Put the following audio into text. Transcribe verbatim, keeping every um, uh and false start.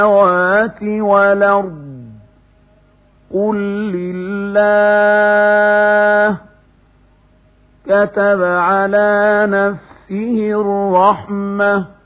السماوات والأرض قل لله كتب على نفسه الرحمة